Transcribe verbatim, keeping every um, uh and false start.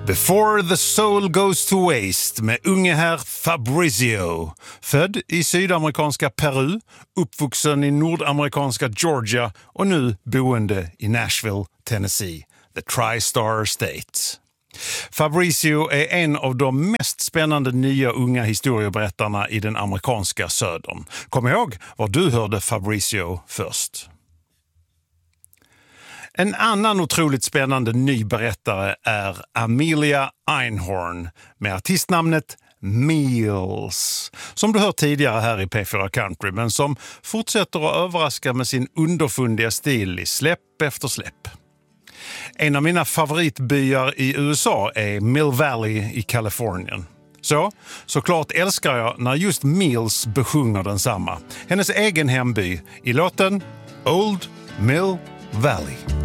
Before the soul goes to waste med unge herr Fabrizio. Född i sydamerikanska Peru, uppvuxen i nordamerikanska Georgia och nu boende i Nashville, Tennessee, the Tri-Star State. Fabrizio är en av de mest spännande nya unga historieberättarna i den amerikanska södern. Kom ihåg var du hörde Fabrizio först. En annan otroligt spännande ny berättare är Amelia Einhorn med artistnamnet Meals, som du hört tidigare här i P fyra Country, men som fortsätter att överraska med sin underfundiga stil i släpp efter släpp. En av mina favoritbyar i U S A är Mill Valley i Kalifornien. Så, såklart älskar jag när just Meals besjunger densamma. Hennes egen hemby i låten Old Mill Valley.